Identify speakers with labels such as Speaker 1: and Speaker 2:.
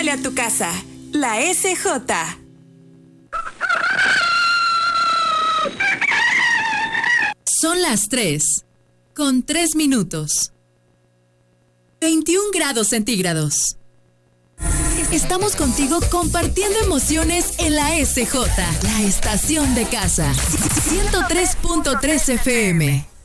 Speaker 1: huele a tu casa. La SJ.
Speaker 2: Son las 3:03. 21 grados centígrados. Estamos contigo compartiendo emociones en la SJ, la estación de casa. 103.3 FM.